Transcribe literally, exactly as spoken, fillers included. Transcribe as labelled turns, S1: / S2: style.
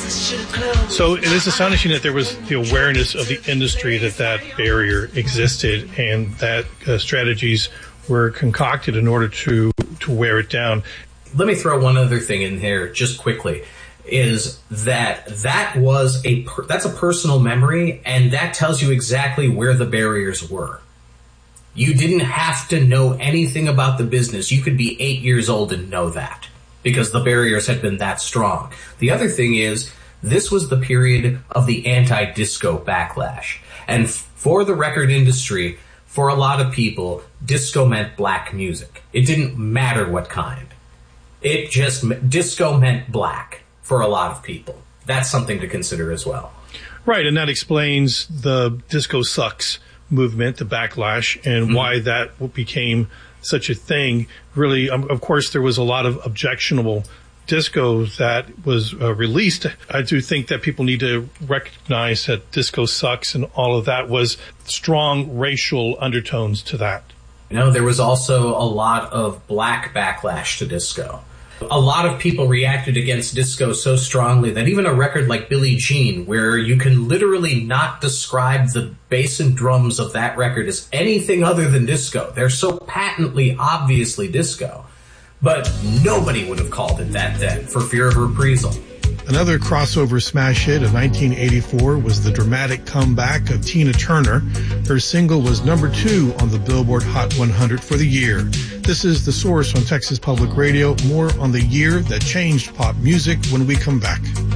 S1: So it is astonishing that there was the awareness of the industry that that barrier existed and that uh, strategies were concocted in order to, to wear it down.
S2: Let me throw one other thing in here just quickly, is that that was a, per- that's a personal memory, and that tells you exactly where the barriers were. You didn't have to know anything about the business. You could be eight years old and know that, because the barriers had been that strong. The other thing is, this was the period of the anti-disco backlash. And f- for the record industry, for a lot of people, disco meant black music. It didn't matter what kind. It just, disco meant black for a lot of people. That's something to consider as well.
S1: Right, and that explains the disco sucks movement, the backlash, and mm-hmm. why that became such a thing. Really, um, of course, there was a lot of objectionable disco that was uh, released. I do think that people need to recognize that disco sucks and all of that was strong racial undertones to that.
S2: You know, there was also a lot of black backlash to disco. A lot of people reacted against disco so strongly that even a record like Billie Jean, where you can literally not describe the bass and drums of that record as anything other than disco. They're so patently, obviously disco. But nobody would have called it that then, for fear of reprisal.
S1: Another crossover smash hit of nineteen eighty-four was the dramatic comeback of Tina Turner. Her single was number two on the Billboard Hot one hundred for the year. This is The Source on Texas Public Radio. More on the year that changed pop music when we come back.